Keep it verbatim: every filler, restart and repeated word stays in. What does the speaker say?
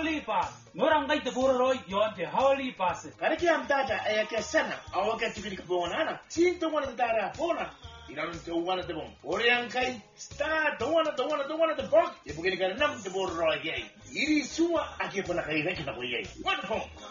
holy pass. Ngorang kai te boroi yon te holy pass. Kariki am tata e ke sana awaka tikiri kubonana. Cinto wana tara pona. Ilaron te wana te bom. Ore ang kai sta to wana to wana to wana te bok. E bugini ka nam te boroi ye. Iri sua aki pona kai reki na boye. What home?